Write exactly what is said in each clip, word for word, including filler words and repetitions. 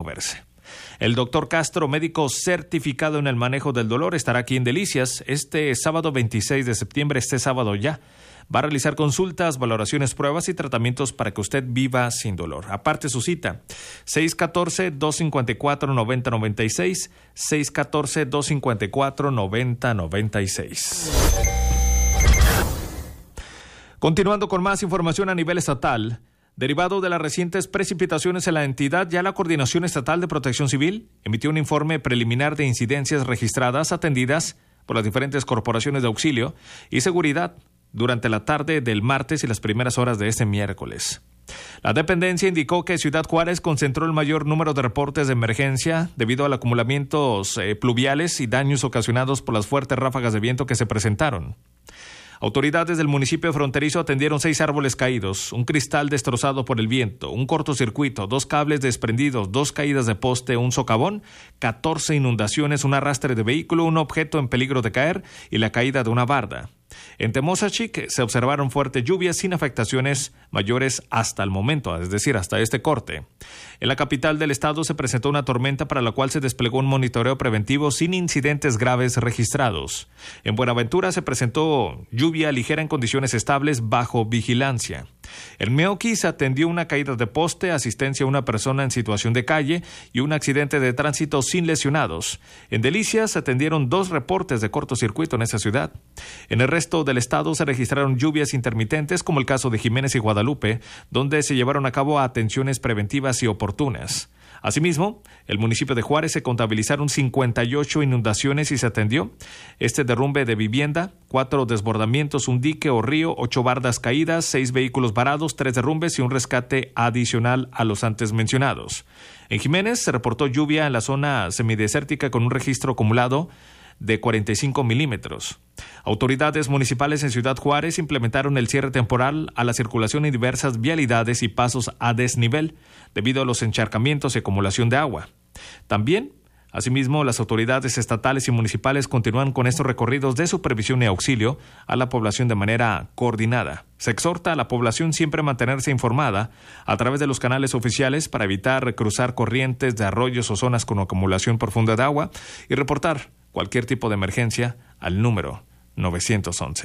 moverse. El doctor Castro, médico certificado en el manejo del dolor, estará aquí en Delicias este sábado veintiséis de septiembre, este sábado ya. Va a realizar consultas, valoraciones, pruebas y tratamientos para que usted viva sin dolor. Aparte su cita, seis uno cuatro, dos cinco cuatro, nueve cero nueve seis, seis uno cuatro, dos cinco cuatro, nueve cero nueve seis. Continuando con más información a nivel estatal, derivado de las recientes precipitaciones en la entidad, ya la Coordinación Estatal de Protección Civil emitió un informe preliminar de incidencias registradas atendidas por las diferentes corporaciones de auxilio y seguridad durante la tarde del martes y las primeras horas de este miércoles. La dependencia indicó que Ciudad Juárez concentró el mayor número de reportes de emergencia debido al acumulamiento eh, pluviales y daños ocasionados por las fuertes ráfagas de viento que se presentaron. Autoridades del municipio fronterizo atendieron seis árboles caídos, un cristal destrozado por el viento, un cortocircuito, dos cables desprendidos, dos caídas de poste, un socavón, catorce inundaciones, un arrastre de vehículo, un objeto en peligro de caer y la caída de una barda. En Temozachic se observaron fuertes lluvias sin afectaciones mayores hasta el momento, es decir, hasta este corte. En la capital del estado se presentó una tormenta para la cual se desplegó un monitoreo preventivo sin incidentes graves registrados. En Buenaventura se presentó lluvia ligera en condiciones estables bajo vigilancia. En Meoqui se atendió una caída de poste, asistencia a una persona en situación de calle y un accidente de tránsito sin lesionados. En Delicias se atendieron dos reportes de cortocircuito en esa ciudad. En el resto del estado se registraron lluvias intermitentes, como el caso de Jiménez y Guadalupe, donde se llevaron a cabo atenciones preventivas y oportunas. Asimismo, el municipio de Juárez se contabilizaron cincuenta y ocho inundaciones y se atendió este derrumbe de vivienda, cuatro desbordamientos, un dique o río, ocho bardas caídas, seis vehículos varados, tres derrumbes y un rescate adicional a los antes mencionados. En Jiménez se reportó lluvia en la zona semidesértica con un registro acumulado de cuarenta y cinco milímetros. Autoridades municipales en Ciudad Juárez implementaron el cierre temporal a la circulación en diversas vialidades y pasos a desnivel debido a los encharcamientos y acumulación de agua. También, asimismo, las autoridades estatales y municipales continúan con estos recorridos de supervisión y auxilio a la población de manera coordinada. Se exhorta a la población siempre a mantenerse informada a través de los canales oficiales para evitar cruzar corrientes de arroyos o zonas con acumulación profunda de agua y reportar cualquier tipo de emergencia al número nueve once.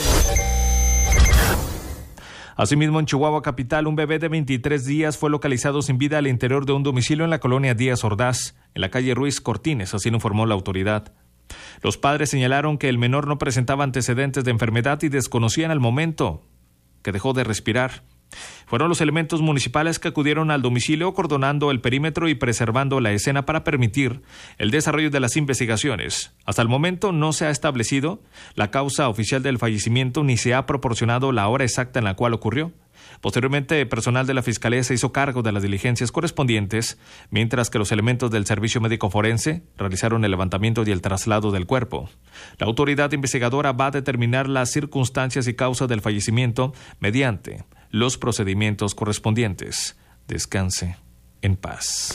Asimismo, en Chihuahua capital, un bebé de veintitrés días fue localizado sin vida al interior de un domicilio en la colonia Díaz Ordaz, en la calle Ruiz Cortines, así lo informó la autoridad. Los padres señalaron que el menor no presentaba antecedentes de enfermedad y desconocían al momento que dejó de respirar. Fueron los elementos municipales que acudieron al domicilio acordonando el perímetro y preservando la escena para permitir el desarrollo de las investigaciones. Hasta el momento no se ha establecido la causa oficial del fallecimiento ni se ha proporcionado la hora exacta en la cual ocurrió. Posteriormente, personal de la Fiscalía se hizo cargo de las diligencias correspondientes, mientras que los elementos del Servicio Médico Forense realizaron el levantamiento y el traslado del cuerpo. La autoridad investigadora va a determinar las circunstancias y causa del fallecimiento mediante los procedimientos correspondientes. Descanse en paz.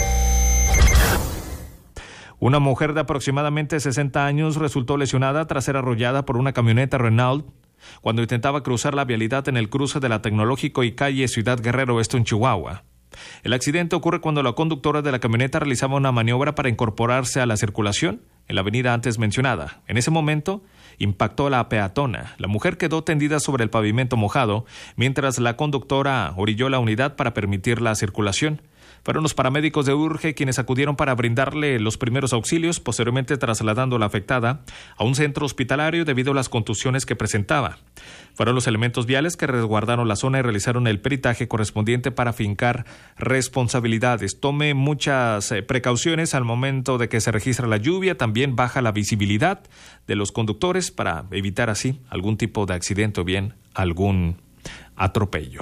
Una mujer de aproximadamente sesenta años resultó lesionada tras ser arrollada por una camioneta Renault cuando intentaba cruzar la vialidad en el cruce de la Tecnológico y calle Ciudad Guerrero, esto en Chihuahua. El accidente ocurre cuando la conductora de la camioneta realizaba una maniobra para incorporarse a la circulación en la avenida antes mencionada. En ese momento, impactó a la peatona. La mujer quedó tendida sobre el pavimento mojado, mientras la conductora orilló la unidad para permitir la circulación. Fueron los paramédicos de Urge quienes acudieron para brindarle los primeros auxilios, posteriormente trasladando a la afectada a un centro hospitalario debido a las contusiones que presentaba. Fueron los elementos viales que resguardaron la zona y realizaron el peritaje correspondiente para fincar responsabilidades. Tome muchas eh, precauciones al momento de que se registra la lluvia, también baja la visibilidad de los conductores para evitar así algún tipo de accidente o bien algún atropello.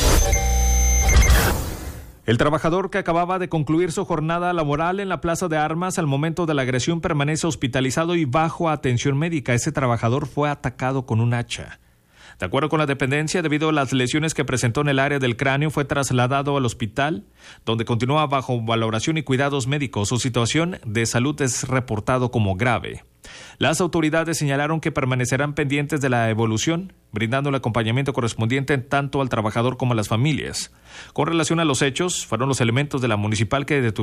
El trabajador que acababa de concluir su jornada laboral en la Plaza de Armas al momento de la agresión permanece hospitalizado y bajo atención médica. Ese trabajador fue atacado con un hacha. De acuerdo con la dependencia, debido a las lesiones que presentó en el área del cráneo, fue trasladado al hospital, donde continúa bajo valoración y cuidados médicos. Su situación de salud es reportado como grave. Las autoridades señalaron que permanecerán pendientes de la evolución, brindando el acompañamiento correspondiente tanto al trabajador como a las familias. Con relación a los hechos, fueron los elementos de la municipal que detuvieron